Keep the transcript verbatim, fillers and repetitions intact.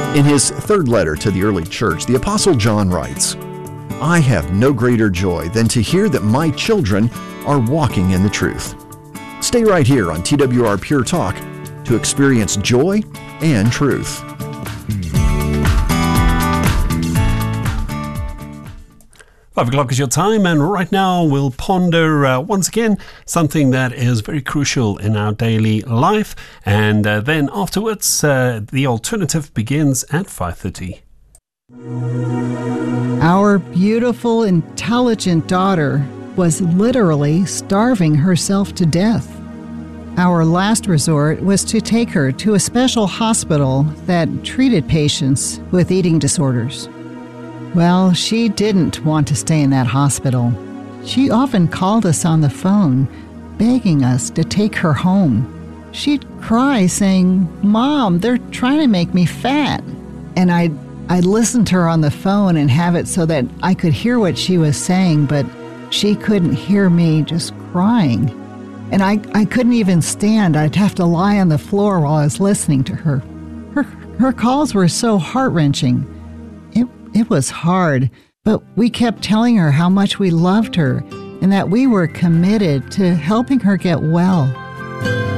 In his third letter to the early church, the Apostle John writes, "I have no greater joy than to hear that my children are walking in the truth." Stay right here on T W R Pure Talk to experience joy and truth. Five o'clock is your time, and right now we'll ponder uh, once again something that is very crucial in our daily life, and uh, then afterwards uh, the alternative begins at five thirty. Our beautiful, intelligent daughter was literally starving herself to death. Our last resort was to take her to a special hospital that treated patients with eating disorders. Well, she didn't want to stay in that hospital. She often called us on the phone, begging us to take her home. She'd cry saying, "Mom, they're trying to make me fat." And I'd, I'd listen to her on the phone and have it so that I could hear what she was saying, but she couldn't hear me just crying. And I, I couldn't even stand. I'd have to lie on the floor while I was listening to her. Her, her calls were so heart-wrenching. It, it was hard, but we kept telling her how much we loved her and that we were committed to helping her get well.